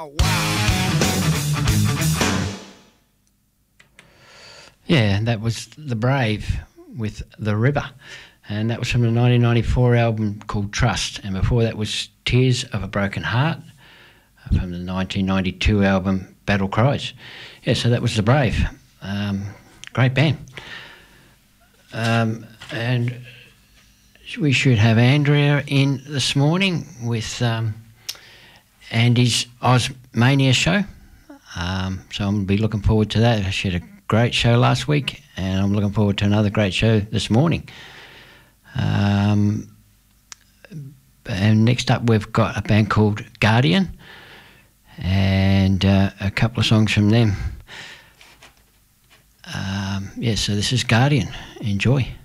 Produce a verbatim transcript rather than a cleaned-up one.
wow, wow. Yeah, that was The Brave with The River. And that was from the nineteen ninety-four album called Trust. And before that was Tears of a Broken Heart from the nineteen ninety-two album Battle Cries. Yeah, so that was The Brave. Um, great band. Um, and we should have Andrea in this morning with um, Andy's Ozmania show. Um, so I'm going to be looking forward to that. She had a great show last week, and I'm looking forward to another great show this morning. Um, and next up, we've got a band called Guardian, and uh, a couple of songs from them. Um, yeah, so this is Guardian. Enjoy.